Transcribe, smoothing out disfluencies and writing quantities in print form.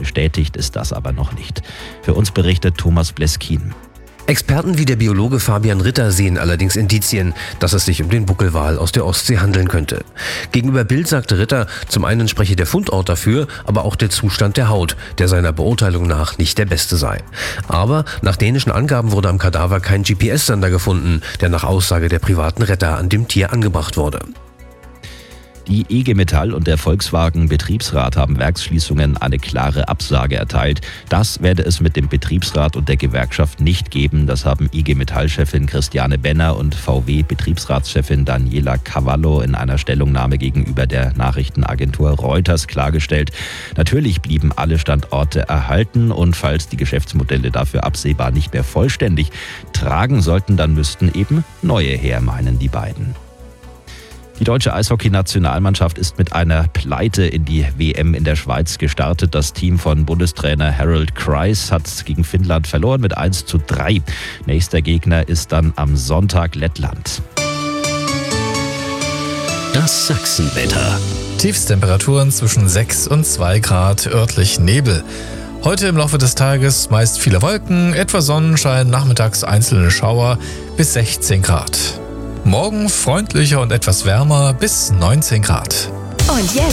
Bestätigt ist das aber noch nicht. Für uns berichtet Thomas Bleskin. Experten wie der Biologe Fabian Ritter sehen allerdings Indizien, dass es sich um den Buckelwal aus der Ostsee handeln könnte. Gegenüber Bild sagte Ritter, zum einen spreche der Fundort dafür, aber auch der Zustand der Haut, der seiner Beurteilung nach nicht der beste sei. Aber nach dänischen Angaben wurde am Kadaver kein GPS-Sender gefunden, der nach Aussage der privaten Retter an dem Tier angebracht wurde. Die IG Metall und der Volkswagen Betriebsrat haben Werksschließungen eine klare Absage erteilt. Das werde es mit dem Betriebsrat und der Gewerkschaft nicht geben. Das haben IG Metall-Chefin Christiane Benner und VW-Betriebsratschefin Daniela Cavallo in einer Stellungnahme gegenüber der Nachrichtenagentur Reuters klargestellt. Natürlich blieben alle Standorte erhalten und falls die Geschäftsmodelle dafür absehbar nicht mehr vollständig tragen sollten, dann müssten eben neue her, meinen die beiden. Die deutsche Eishockey-Nationalmannschaft ist mit einer Pleite in die WM in der Schweiz gestartet. Das Team von Bundestrainer Harold Kreis hat gegen Finnland verloren mit 1:3. Nächster Gegner ist dann am Sonntag Lettland. Das Sachsenwetter. Tiefstemperaturen zwischen 6 und 2 Grad, örtlich Nebel. Heute im Laufe des Tages meist viele Wolken, etwa Sonnenschein, nachmittags einzelne Schauer bis 16 Grad. Morgen freundlicher und etwas wärmer bis 19 Grad. Und jetzt